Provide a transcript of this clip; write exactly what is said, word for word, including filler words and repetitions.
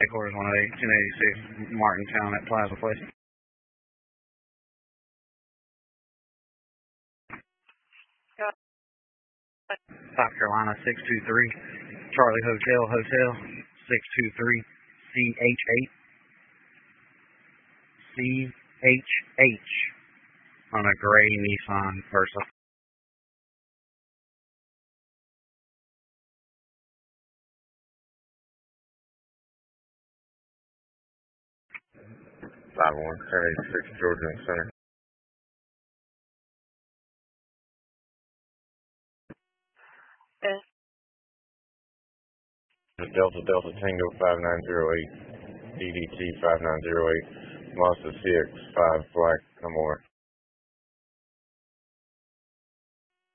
Headquarters one oh eight, two eighty-six, Martintown at Plaza Place. South Carolina six two three, Charlie Hotel Hotel six two three, C H eight, C H H on a gray Nissan Versa. five one, ten eighty-six Georgia Center. Delta Delta Tango five nine zero eight, D D T five nine zero eight, Mazda C X five Black, no more.